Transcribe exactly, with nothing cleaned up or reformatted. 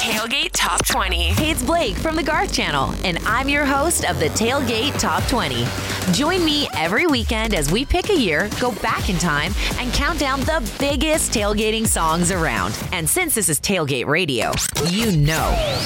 Tailgate Top twenty. Hey, it's Blake from the Garth Channel, and I'm your host of the Tailgate Top twenty. Join me every weekend as we pick a year, go back in time, and count down the biggest tailgating songs around. And since this is Tailgate Radio, you know